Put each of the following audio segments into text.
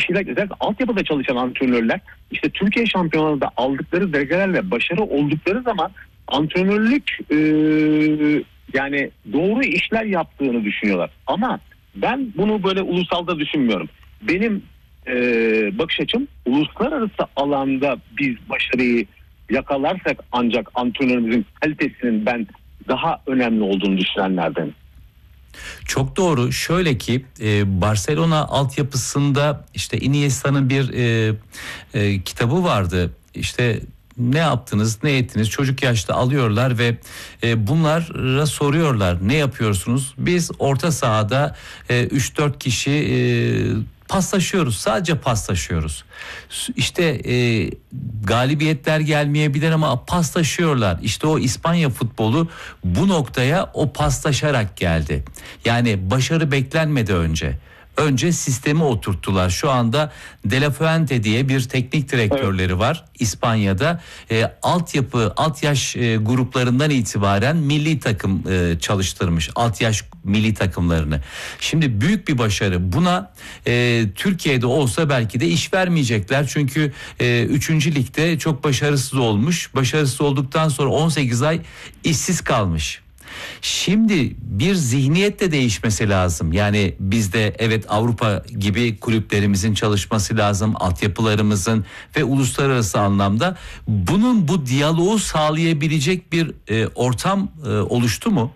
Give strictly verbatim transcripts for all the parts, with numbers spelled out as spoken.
şeyler, özellikle altyapıda çalışan antrenörler işte Türkiye şampiyonasında aldıkları derecelerle başarı oldukları zaman antrenörlük e, yani doğru işler yaptığını düşünüyorlar. Ama ben bunu böyle ulusalda düşünmüyorum. Benim e, bakış açım, uluslararası alanda biz başarıyı yakalarsak ancak antrenörümüzün kalitesinin ben daha önemli olduğunu düşünenlerden. Çok doğru. Şöyle ki e, Barcelona altyapısında işte Iniesta'nın bir e, e, kitabı vardı. İşte ne yaptınız, ne ettiniz? Çocuk yaşta alıyorlar ve e, bunlara soruyorlar. Ne yapıyorsunuz? Biz orta sahada e, üç dört kişi e, paslaşıyoruz. Sadece paslaşıyoruz. İşte e, galibiyetler gelmeyebilir ama paslaşıyorlar. İşte o İspanya futbolu bu noktaya o paslaşarak geldi. Yani başarı beklenmedi önce. Önce sistemi oturttular. Şu anda De La Fuente diye bir teknik direktörleri evet. var İspanya'da. E, altyapı, alt yaş e, gruplarından itibaren milli takım e, çalıştırmış. Alt yaş milli takımlarını. Şimdi büyük bir başarı. Buna e, Türkiye'de olsa belki de iş vermeyecekler. Çünkü e, üçüncü ligde çok başarısız olmuş. Başarısız olduktan sonra on sekiz ay işsiz kalmış. Şimdi bir zihniyet de değişmesi lazım. Yani bizde evet Avrupa gibi kulüplerimizin çalışması lazım, altyapılarımızın ve uluslararası anlamda bunun bu diyaloğu sağlayabilecek bir e, ortam e, oluştu mu?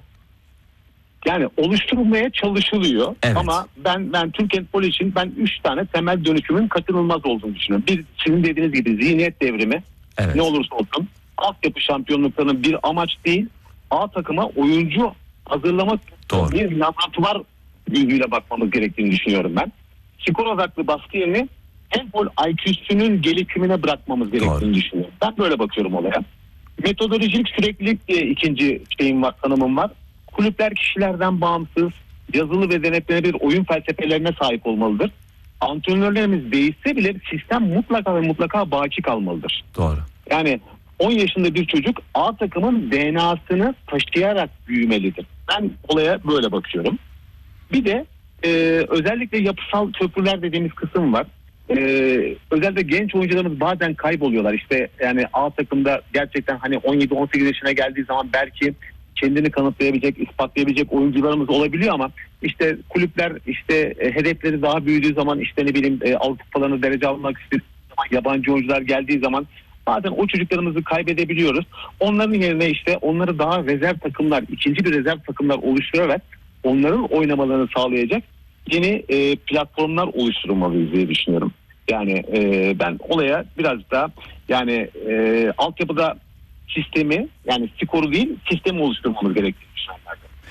Yani oluşturulmaya çalışılıyor evet. ama ben ben Türk handbolu için ben üç tane temel dönüşümün kaçınılmaz olduğunu düşünüyorum. Bir, sizin dediğiniz gibi zihniyet devrimi, evet. ne olursa olsun altyapı şampiyonluklarının bir amaç değil, A takıma oyuncu hazırlamak Doğru. bir laboratuvar gözüyle bakmamız gerektiğini düşünüyorum ben. Skor odaklı baskı yerine handbol I Q'sunun gelişimine bırakmamız gerektiğini Doğru. düşünüyorum. Ben böyle bakıyorum olaya. Metodolojik süreklilik diye ikinci şeyim var, tanımım var. Kulüpler kişilerden bağımsız, yazılı ve denetlenebilir oyun felsefelerine sahip olmalıdır. Antrenörlerimiz değişse bile sistem mutlaka ve mutlaka baki kalmalıdır. Doğru. Yani on yaşında bir çocuk A takımın D N A'sını taşıyarak büyümelidir. Ben olaya böyle bakıyorum. Bir de e, özellikle yapısal köprüler dediğimiz kısım var. E, özellikle genç oyuncularımız bazen kayboluyorlar. İşte yani A takımda gerçekten hani on yedi on sekiz yaşına geldiği zaman belki kendini kanıtlayabilecek, ispatlayabilecek oyuncularımız olabiliyor ama işte kulüpler işte e, hedefleri daha büyüdüğü zaman işte ne bileyim e, Avrupa kupalarına derece almak istediği zaman yabancı oyuncular geldiği zaman bazen o çocuklarımızı kaybedebiliyoruz. Onların yerine işte onları daha rezerv takımlar, ikinci bir rezerv takımlar oluşturarak onların oynamalarını sağlayacak yeni e, platformlar oluşturulmalıyız diye düşünüyorum. Yani e, ben olaya biraz daha yani e, altyapıda sistemi yani skoru değil sistemi oluşturmamız gerektiğini düşünüyorum.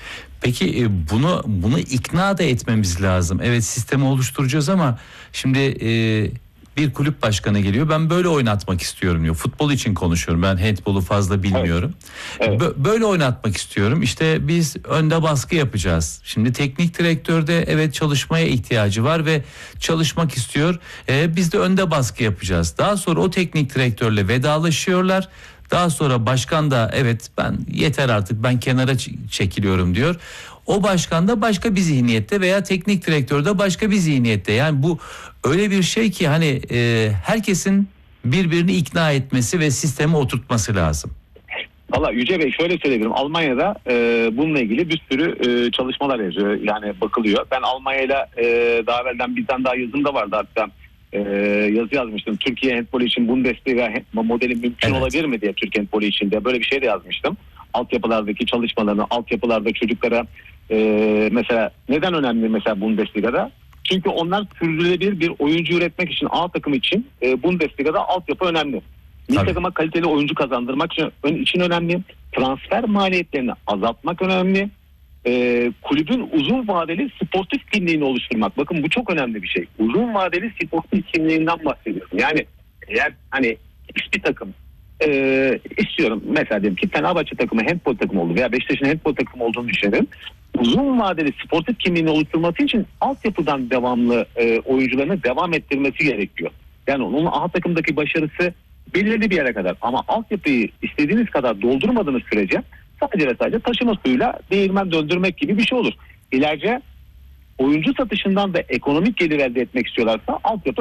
Peki bunu bunu ikna da etmemiz lazım. Evet sistemi oluşturacağız ama şimdi e, bir kulüp başkanı geliyor. Ben böyle oynatmak istiyorum diyor. Futbol için konuşuyorum. Ben handbolu fazla bilmiyorum. Evet. Evet. Böyle oynatmak istiyorum. İşte biz önde baskı yapacağız. Şimdi teknik direktörde evet çalışmaya ihtiyacı var ve çalışmak istiyor. E, biz de önde baskı yapacağız. Daha sonra o teknik direktörle vedalaşıyorlar. Daha sonra başkan da evet ben yeter artık ben kenara çekiliyorum diyor. O başkan da başka bir zihniyette veya teknik direktör de başka bir zihniyette. Yani bu öyle bir şey ki hani e, herkesin birbirini ikna etmesi ve sisteme oturtması lazım. Valla Yüce Bey şöyle söyleyebilirim. Almanya'da e, bununla ilgili bir sürü e, çalışmalar yazıyor. Yani bakılıyor. Ben Almanya'yla e, daha evvelden bir tane daha yazım da vardı hatta. Ee, yazı yazmıştım. Türkiye handbolu için Bundesliga modeli mümkün evet. olabilir mi diye Türkiye handbolu için de böyle bir şey de yazmıştım. Altyapılardaki çalışmalarını, altyapılarda çocuklara e, mesela neden önemli mesela Bundesliga'da? Çünkü onlar sürdürülebilir bir oyuncu üretmek için A takım için e, Bundesliga'da altyapı önemli. Milli takıma kaliteli oyuncu kazandırmak için, için önemli. Transfer maliyetlerini azaltmak önemli. Ee, kulübün uzun vadeli sportif kimliğini oluşturmak. Bakın bu çok önemli bir şey. Uzun vadeli sportif kimliğinden bahsediyorum. Yani eğer hani hiçbir takım e, istiyorum mesela diyelim ki Fenerbahçe takımı handbol takımı oldu veya Beşiktaş'ın handbol takımı olduğunu düşünelim. Uzun vadeli sportif kimliğini oluşturması için altyapıdan devamlı e, oyuncularını devam ettirmesi gerekiyor. Yani onun A takımdaki başarısı belirli bir yere kadar ama altyapıyı istediğiniz kadar doldurmadığınız sürece sadece ve sadece taşıma suyuyla değirmen döndürmek gibi bir şey olur. İleride oyuncu satışından da ekonomik gelir elde etmek istiyorlarsa altyapı